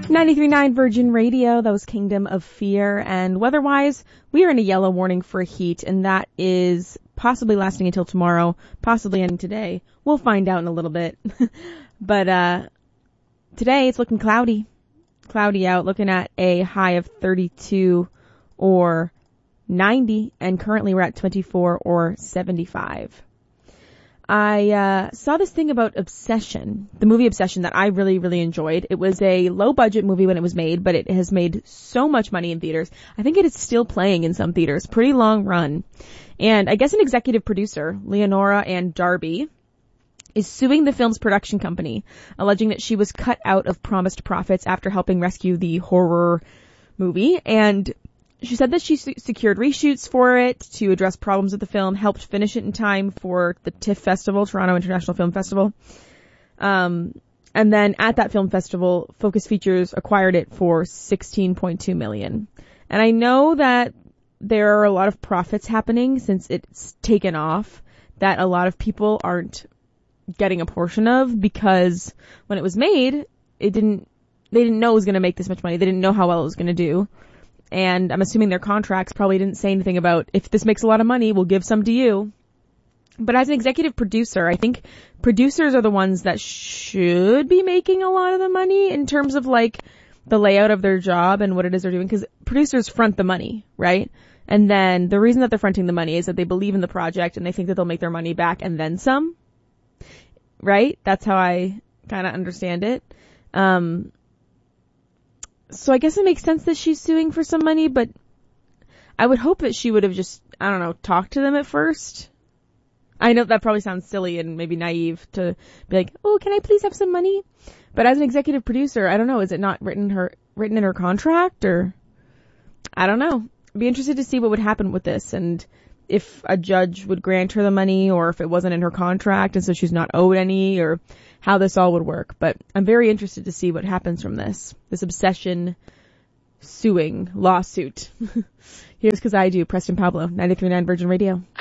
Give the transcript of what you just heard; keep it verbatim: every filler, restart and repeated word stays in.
ninety-three point nine Virgin Radio, that was Kingdom of Fear, and weather-wise, we are in a yellow warning for heat, and that is possibly lasting until tomorrow, possibly ending today. We'll find out in a little bit. But, uh, today it's looking cloudy. Cloudy out, looking at a high of thirty-two or ninety, and currently we're at twenty-four or seventy-five. I uh saw this thing about Obsession, the movie Obsession, that I really, really enjoyed. It was a low-budget movie when it was made, but it has made so much money in theaters. I think it is still playing in some theaters. Pretty long run. And I guess an executive producer, Leonora Ann Darby, is suing the film's production company, alleging that she was cut out of promised profits after helping rescue the horror movie. And she said that she secured reshoots for it to address problems with the film, helped finish it in time for the TIFF Festival, Toronto International Film Festival. Um, and then at that film festival, Focus Features acquired it for sixteen point two million dollars. And I know that there are a lot of profits happening since it's taken off that a lot of people aren't getting a portion of, because when it was made, it didn't, they didn't know it was going to make this much money. They didn't know how well it was going to do. And I'm assuming their contracts probably didn't say anything about, if this makes a lot of money, we'll give some to you. But as an executive producer, I think producers are the ones that should be making a lot of the money in terms of like the layout of their job and what it is they're doing, because producers front the money, right? And then the reason that they're fronting the money is that they believe in the project and they think that they'll make their money back and then some, right? That's how I kind of understand it. Um, So I guess it makes sense that she's suing for some money, but I would hope that she would have just, I don't know, talked to them at first. I know that probably sounds silly and maybe naive to be like, oh, can I please have some money? But as an executive producer, I don't know, is it not written her, written in her contract, or I don't know. I'd be interested to see what would happen with this, and if a judge would grant her the money, or if it wasn't in her contract and so she's not owed any, or how this all would work. But I'm very interested to see what happens from this, this Obsession suing lawsuit. Here's 'Cause I Do, Preston Pablo, ninety-three point nine Virgin Radio.